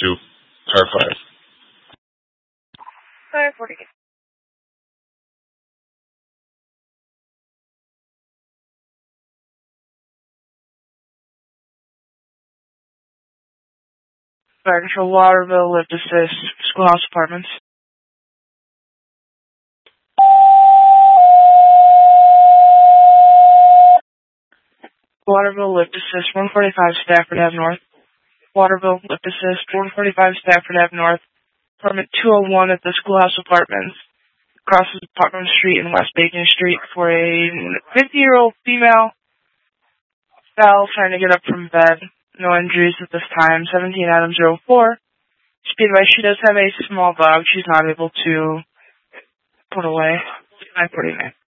2, car 5. Car 40. Fire Control, Waterville, Lift Assist, Schoolhouse Apartments. Waterville, Lift Assist, 145 Stafford Ave North. Waterville, Lift Assist, 145 Stafford Ave North. Apartment 201 at the Schoolhouse Apartments. Crosses Putnam Street and West Bacon Street for a 50-year-old female. Fell trying to get up from bed. No injuries at this time. 17 Adams 04. Speed advice, she does have a small dog she's not able to put away. 949.